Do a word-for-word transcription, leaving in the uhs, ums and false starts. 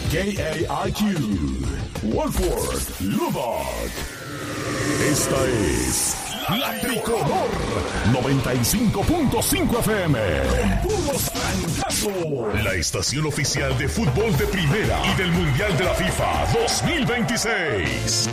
K A I Q, Wolford, Lubbock. Esta es La Tricolor noventa y cinco punto cinco F M. Con puros francazos. La estación oficial de fútbol de primera y del Mundial de la FIFA dos mil veintiséis.